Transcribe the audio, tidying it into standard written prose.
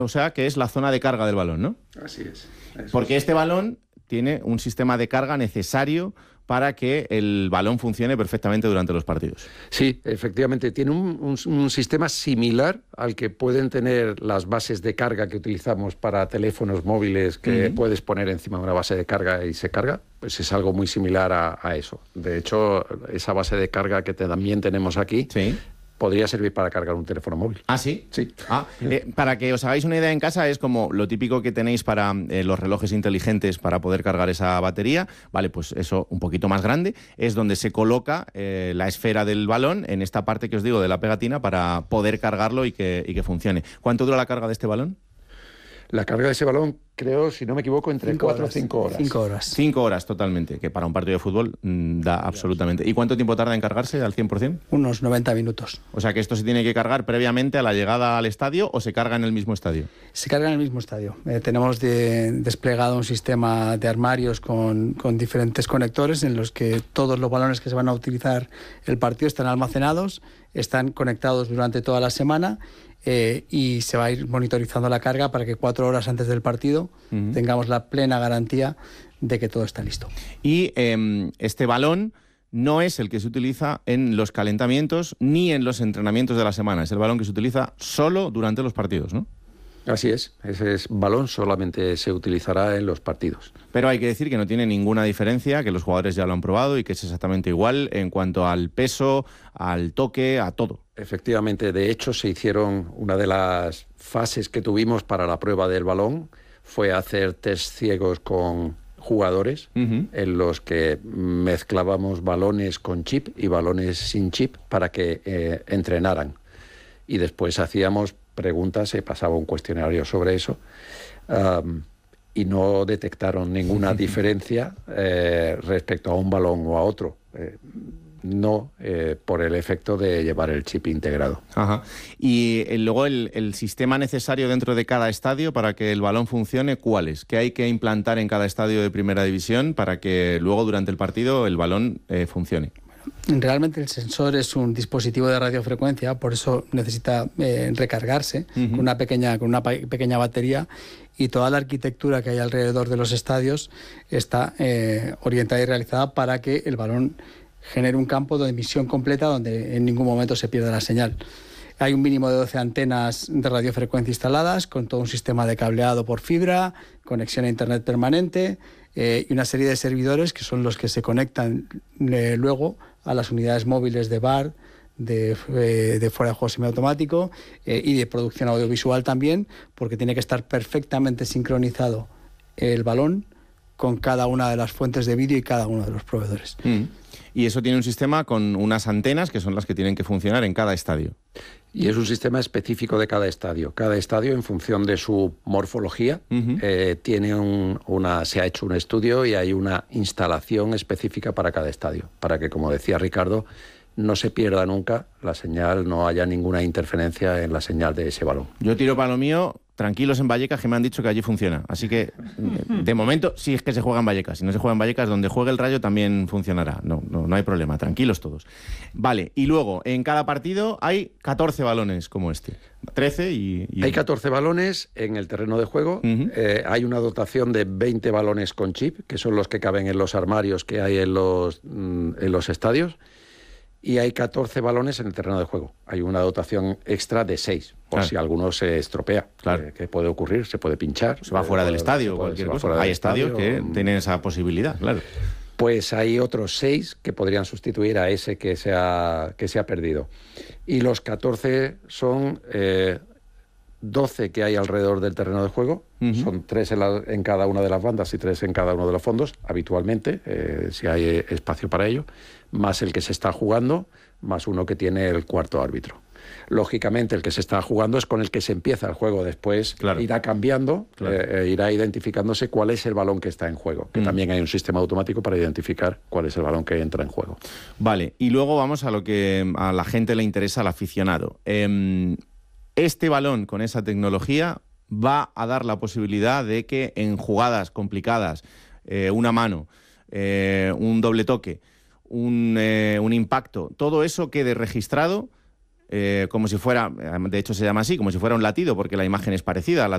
o sea, que es la zona de carga del balón, ¿no? Así es. Porque este balón tiene un sistema de carga necesario para que el balón funcione perfectamente durante los partidos. Sí, efectivamente, tiene un sistema similar al que pueden tener las bases de carga que utilizamos para teléfonos móviles, que puedes poner encima de una base de carga y se carga. Pues es algo muy similar a eso. De hecho, esa base de carga que también tenemos aquí... Sí. Podría servir para cargar un teléfono móvil. ¿Ah, sí? Sí. Para que os hagáis una idea en casa, es como lo típico que tenéis para los relojes inteligentes para poder cargar esa batería. Vale, pues eso un poquito más grande. Es donde se coloca la esfera del balón en esta parte que os digo de la pegatina para poder cargarlo y que funcione. ¿Cuánto dura la carga de este balón? La carga de ese balón, creo, si no me equivoco, entre 4 o 5 horas. 5 horas. 5 horas totalmente, que para un partido de fútbol da absolutamente. ¿Y cuánto tiempo tarda en cargarse al 100%? Unos 90 minutos. O sea que esto se tiene que cargar previamente a la llegada al estadio o se carga en el mismo estadio. Se carga en el mismo estadio. Tenemos desplegado un sistema de armarios con diferentes conectores en los que todos los balones que se van a utilizar el partido están almacenados, están conectados durante toda la semana. Y se va a ir monitorizando la carga para que 4 horas antes del partido tengamos la plena garantía de que todo está listo. Y este balón no es el que se utiliza en los calentamientos ni en los entrenamientos de la semana. Es el balón que se utiliza solo durante los partidos, ¿no? Así es. Ese balón solamente se utilizará en los partidos. Pero hay que decir que no tiene ninguna diferencia, que los jugadores ya lo han probado y que es exactamente igual en cuanto al peso, al toque, a todo. Efectivamente, de hecho, una de las fases que tuvimos para la prueba del balón fue hacer test ciegos con jugadores en los que mezclábamos balones con chip y balones sin chip para que entrenaran. Y después hacíamos preguntas, se pasaba un cuestionario sobre eso y no detectaron ninguna diferencia respecto a un balón o a otro. Por el efecto de llevar el chip integrado. Ajá. Y luego el sistema necesario dentro de cada estadio para que el balón funcione, ¿cuál es? ¿Qué hay que implantar en cada estadio de primera división para que luego durante el partido el balón funcione? Realmente el sensor es un dispositivo de radiofrecuencia, por eso necesita recargarse con una pequeña batería, y toda la arquitectura que hay alrededor de los estadios está orientada y realizada para que el balón genere un campo de emisión completa donde en ningún momento se pierda la señal. Hay un mínimo de 12 antenas de radiofrecuencia instaladas, con todo un sistema de cableado por fibra, conexión a internet permanente y una serie de servidores que son los que se conectan luego a las unidades móviles de VAR, de fuera de juego semiautomático y de producción audiovisual también, porque tiene que estar perfectamente sincronizado el balón con cada una de las fuentes de vídeo y cada uno de los proveedores. Y eso tiene un sistema con unas antenas que son las que tienen que funcionar en cada estadio. Y es un sistema específico de cada estadio. Cada estadio, en función de su morfología, se ha hecho un estudio y hay una instalación específica para cada estadio, para que, como decía Ricardo, no se pierda nunca la señal, no haya ninguna interferencia en la señal de ese balón. Yo tiro para lo mío, tranquilos en Vallecas, que me han dicho que allí funciona. Así que, de momento, sí es que se juega en Vallecas. Si no se juega en Vallecas, donde juegue el Rayo también funcionará. No hay problema, tranquilos todos. Vale, y luego, en cada partido hay 14 balones como este. 13 y... Hay 14 balones en el terreno de juego. Hay una dotación de 20 balones con chip, que son los que caben en los armarios que hay en los estadios. Y hay 14 balones en el terreno de juego. Hay una dotación extra de 6, por si alguno se estropea. Claro. ¿Qué puede ocurrir? Se puede pinchar. Se va fuera del estadio o cualquier cosa. Hay estadios que tienen esa posibilidad, claro. Pues hay otros 6 que podrían sustituir a ese que se ha perdido. Y los 14 son 12 que hay alrededor del terreno de juego. Son 3 en cada una de las bandas y 3 en cada uno de los fondos, habitualmente, si hay espacio para ello, más el que se está jugando, más uno que tiene el cuarto árbitro. Lógicamente, el que se está jugando es con el que se empieza el juego. Después irá cambiando, irá identificándose cuál es el balón que está en juego, que también hay un sistema automático para identificar cuál es el balón que entra en juego. Vale, y luego vamos a lo que a la gente le interesa, al aficionado. Este balón con esa tecnología va a dar la posibilidad de que en jugadas complicadas, una mano, un doble toque, un impacto, todo eso quede registrado como si fuera, de hecho se llama así, como si fuera un latido, porque la imagen es parecida a la